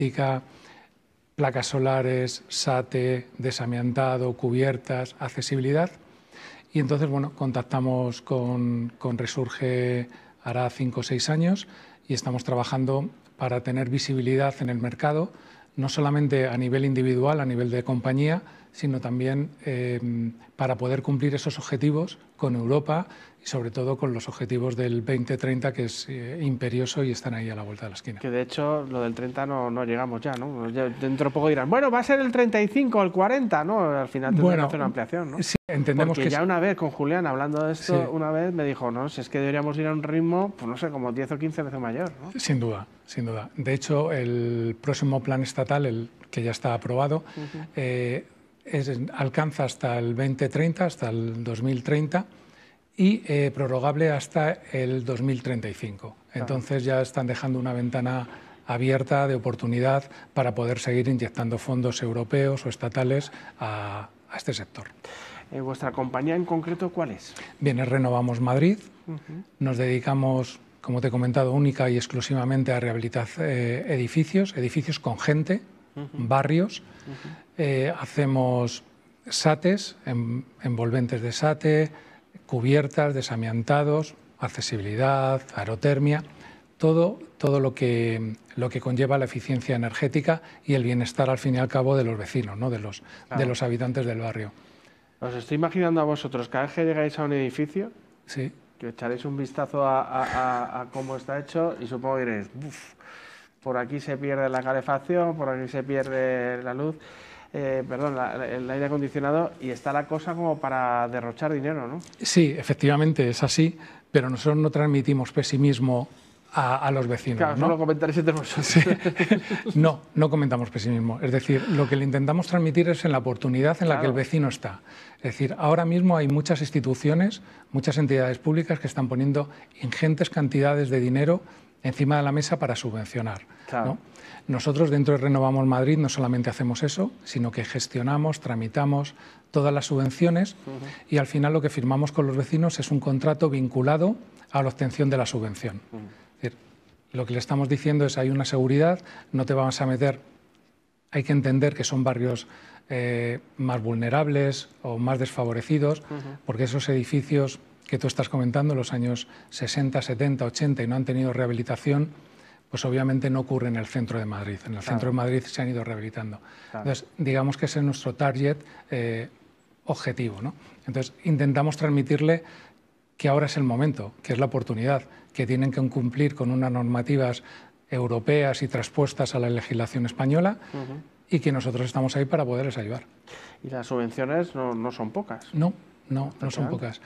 placas solares, SATE, desamiantado, cubiertas, accesibilidad. Y entonces, bueno, contactamos con Resurge hará 5 o 6 años y estamos trabajando para tener visibilidad en el mercado, no solamente a nivel individual, a nivel de compañía, sino también para poder cumplir esos objetivos con Europa y sobre todo con los objetivos del 2030, que es imperioso y están ahí a la vuelta de la esquina. Que de hecho lo del 30 no llegamos ya, ¿no? Dentro de poco dirán, bueno, va a ser el 35 o el 40, ¿no? Al final tendrán que hacer una ampliación, ¿no? Sí, entendemos porque que ya una vez con Julián hablando de esto, sí, una vez me dijo, no, si es que deberíamos ir a un ritmo, pues no sé, como 10 o 15 veces mayor, ¿no? Sin duda, sin duda. De hecho, el próximo plan estatal, el que ya está aprobado, alcanza hasta el 2030, hasta el 2030 y prorrogable hasta el 2035. Entonces ya están dejando una ventana abierta de oportunidad para poder seguir inyectando fondos europeos o estatales a este sector. ¿Vuestra compañía en concreto cuál es? Bien, es Renovamos Madrid. Nos dedicamos, como te he comentado, única y exclusivamente a rehabilitar edificios con gente, barrios. Hacemos SATES, envolventes de SATE, cubiertas, desamiantados, accesibilidad, aerotermia, todo lo que conlleva la eficiencia energética y el bienestar al fin y al cabo de los vecinos, ¿no? de los habitantes del barrio. Os estoy imaginando a vosotros, cada vez que llegáis a un edificio, sí, que echaréis un vistazo a cómo está hecho y supongo que diréis, por aquí se pierde la calefacción, por aquí se pierde la luz, el aire acondicionado, y está la cosa como para derrochar dinero, ¿no? Sí, efectivamente es así, pero nosotros no transmitimos pesimismo a los vecinos. Claro, ¿no? solo comentaréis entre vosotros. Sí. No comentamos pesimismo. Es decir, lo que le intentamos transmitir es en la oportunidad en la que el vecino está. Es decir, ahora mismo hay muchas instituciones, muchas entidades públicas que están poniendo ingentes cantidades de dinero encima de la mesa para subvencionar. Claro. ¿no? Nosotros dentro de Renovamos Madrid no solamente hacemos eso, sino que gestionamos, tramitamos todas las subvenciones y al final lo que firmamos con los vecinos es un contrato vinculado a la obtención de la subvención. Es decir, lo que le estamos diciendo es hay una seguridad, no te vamos a meter, hay que entender que son barrios más vulnerables o más desfavorecidos, porque esos edificios que tú estás comentando, los años 60, 70, 80 y no han tenido rehabilitación, pues obviamente no ocurre en el centro de Madrid. En el centro de Madrid se han ido rehabilitando. Entonces, digamos que ese es nuestro target objetivo, ¿no? Entonces, intentamos transmitirle que ahora es el momento, que es la oportunidad, que tienen que cumplir con unas normativas europeas y traspuestas a la legislación española y que nosotros estamos ahí para poderles ayudar. ¿Y las subvenciones no son pocas? No son pocas.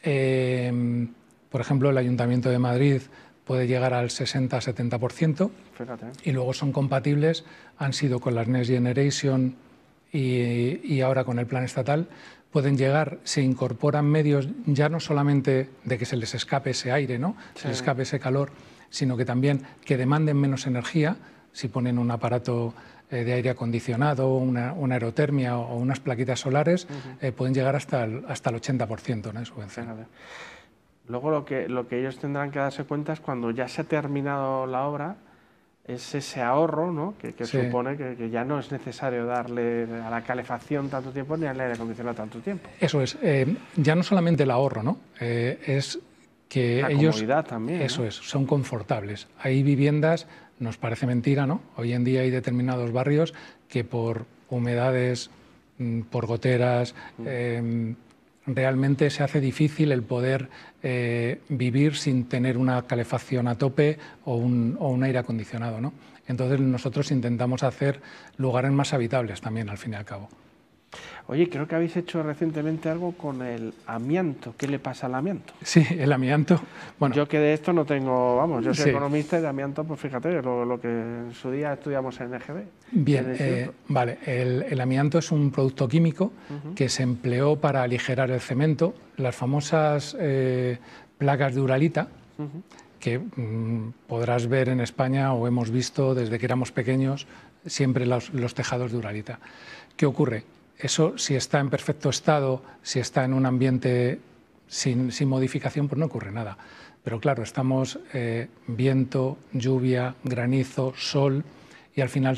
Por ejemplo, el Ayuntamiento de Madrid puede llegar al 60-70%. Fíjate. Y luego son compatibles, han sido con las Next Generation y ahora con el plan estatal, pueden llegar, se incorporan medios ya no solamente de que se les escape ese aire, ¿no? Se les escape ese calor, sino que también que demanden menos energía, si ponen un aparato de aire acondicionado, una aerotermia o unas plaquitas solares, pueden llegar hasta el 80%, ¿no? de subvención. Fíjate. Luego lo que ellos tendrán que darse cuenta es cuando ya se ha terminado la obra, es ese ahorro, ¿no? que supone que ya no es necesario darle a la calefacción tanto tiempo ni al aire acondicionado tanto tiempo. Eso es, ya no solamente el ahorro, ¿no? Es que la ellos... comodidad también. Eso ¿no? es, son confortables. Hay viviendas, nos parece mentira, ¿no? Hoy en día hay determinados barrios que por humedades, por goteras... realmente se hace difícil el poder vivir sin tener una calefacción a tope o un aire acondicionado, ¿no? Entonces nosotros intentamos hacer lugares más habitables también, al fin y al cabo. Oye, creo que habéis hecho recientemente algo con el amianto. ¿Qué le pasa al amianto? Sí, el amianto... Bueno, yo que de esto no tengo... Vamos, yo soy economista y de amianto, pues fíjate, lo que en su día estudiamos en EGB. Bien, vale. El amianto es un producto químico que se empleó para aligerar el cemento. Las famosas placas de Uralita, que podrás ver en España o hemos visto desde que éramos pequeños, siempre los tejados de Uralita. ¿Qué ocurre? Eso, si está en perfecto estado, si está en un ambiente sin modificación, pues no ocurre nada. Pero claro, estamos viento, lluvia, granizo, sol, y al final